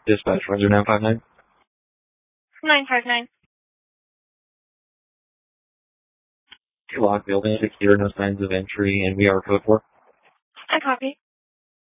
Dispatch, Roger 959. 959. Lock building secure, no signs of entry, and we are code 4. I copy.